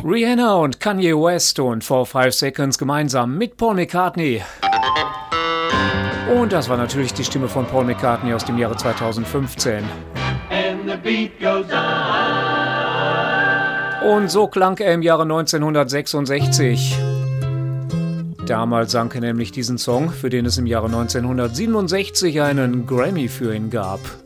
Rihanna und Kanye West und 4-5 Seconds gemeinsam mit Paul McCartney. Und das war natürlich die Stimme von Paul McCartney aus dem Jahre 2015. Und so klang er im Jahre 1966. Damals sang er nämlich diesen Song, für den es im Jahre 1967 einen Grammy für ihn gab.